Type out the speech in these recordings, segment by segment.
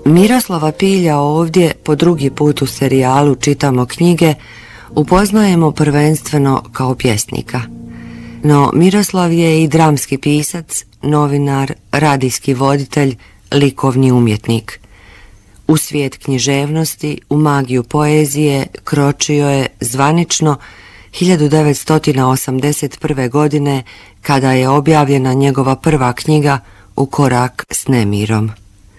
Miroslava Pilja ovdje po drugi put u serijalu Čitamo knjige upoznajemo prvenstveno kao pjesnika. No Miroslav je i dramski pisac, novinar, radijski voditelj, likovni umjetnik. U svijet književnosti, u magiju poezije kročio je zvanično 1981. godine kada je objavljena njegova prva knjiga U korak s nemirom.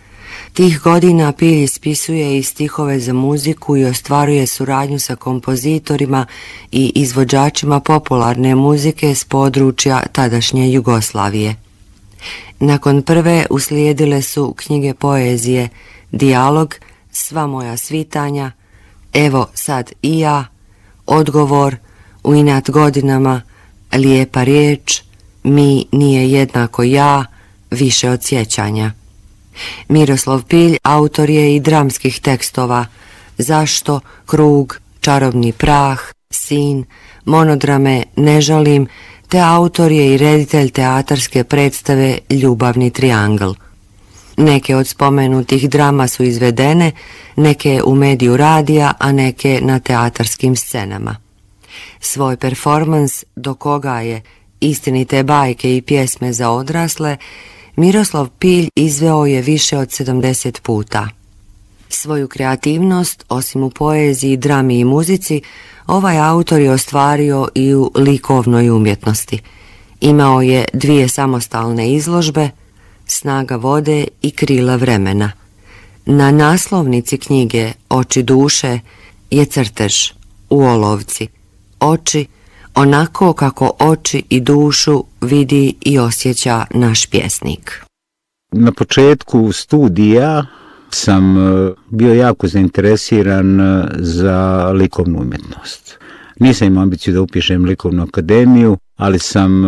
Tih godina Pilj ispisuje i stihove za muziku i ostvaruje suradnju sa kompozitorima i izvođačima popularne muzike s područja tadašnje Jugoslavije. Nakon prve uslijedile su knjige poezije Dijalog, Sva moja svitanja, Evo sad i ja, Odgovor, U inat godinama, Lijepa riječ, Mi nije jednako ja, Više od sjećanja. Miroslav Pilj autor je i dramskih tekstova Zašto, Krug, Čarobni prah, Sin, monodrame Ne žalim, te autor je i reditelj teatarske predstave Ljubavni triangl. Neke od spomenutih drama su izvedene, neke u mediju radija, a neke na teatarskim scenama. Svoj performans Do koga je, Istinite bajke i pjesme za odrasle, Miroslav Pilj izveo je više od 70 puta. Svoju kreativnost, osim u poeziji, drami i muzici, ovaj autor je ostvario i u likovnoj umjetnosti. Imao je 2 samostalne izložbe, Snaga vode i Krila vremena. Na naslovnici knjige Oči duše je crtež u olovci. Oči, onako kako oči i dušu vidi i osjeća naš pjesnik. Na početku studija sam bio jako zainteresiran za likovnu umjetnost. Nisam imao ambiciju da upišem likovnu akademiju, ali sam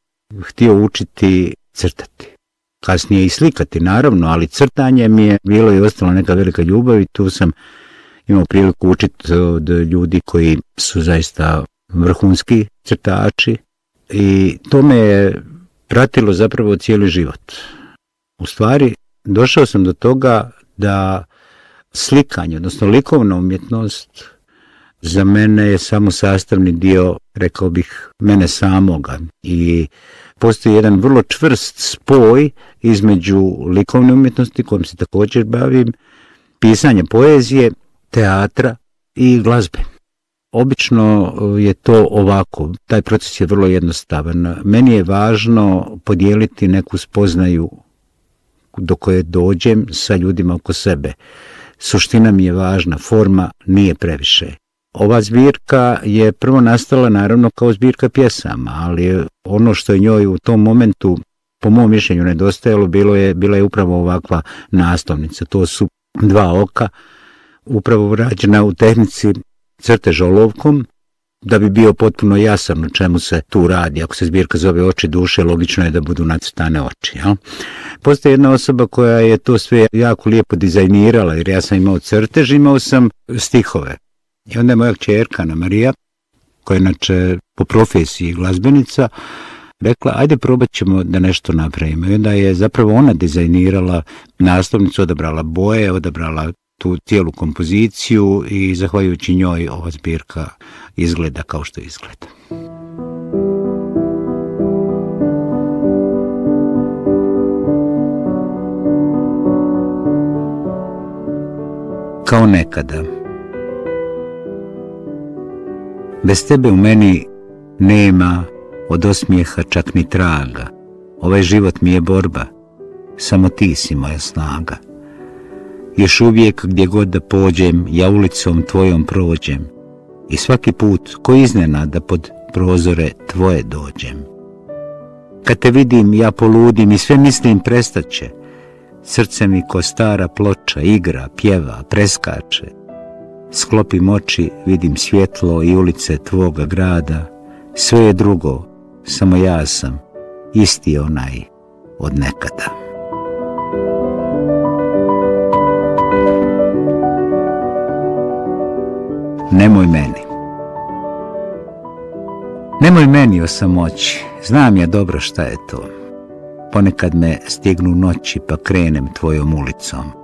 htio učiti crtati. Kasnije i slikati, naravno, ali crtanje mi je bilo i ostalo neka velika ljubav i tu sam imao priliku učiti od ljudi koji su zaista vrhunski crtači i to me je pratilo zapravo cijeli život. U stvari, došao sam do toga da slikanje, odnosno likovna umjetnost, za mene je samo sastavni dio, rekao bih, mene samoga i postoji jedan vrlo čvrst spoj između likovne umjetnosti kojom se također bavim, pisanja poezije, teatra i glazbe. Obično je to ovako, taj proces je vrlo jednostavan. Meni je važno podijeliti neku spoznaju do koje dođem sa ljudima oko sebe. Suština mi je važna, forma nije previše. Ova zbirka je prvo nastala naravno kao zbirka pjesama, ali ono što je njoj u tom momentu, po mom mišljenju, nedostajalo, bila je upravo ovakva naslovnica. To su 2 oka, upravo rađena u tehnici crteža olovkom, da bi bio potpuno jasan o čemu se tu radi. Ako se zbirka zove Oči duše, logično je da budu nacrtane oči. Ja? Postoji jedna osoba koja je to sve jako lijepo dizajnirala, jer ja sam imao crtež, imao sam stihove. I onda je moja kćerka Ana Marija, koja je inače po profesiji glazbenica, rekla, ajde probat ćemo da nešto napravimo. I onda je zapravo ona dizajnirala naslovnicu, odabrala boje, odabrala tu cijelu kompoziciju i zahvaljujući njoj ova zbirka izgleda kao što izgleda. Kao nekada. Bez tebe u meni nema od osmijeha čak ni traga. Ovaj život mi je borba, samo ti si moja snaga. Još uvijek gdje god da pođem, ja ulicom tvojom prođem. I svaki put ko iznenada pod prozore tvoje dođem. Kad te vidim, ja poludim i sve mislim prestaće. Srce mi ko stara ploča igra, pjeva, preskače. Sklopim oči, vidim svjetlo i ulice tvoga grada. Sve je drugo, samo ja sam, isti onaj od nekada. Nemoj meni. Nemoj meni o samoći, znam ja dobro šta je to. Ponekad me stignu noći pa krenem tvojom ulicom.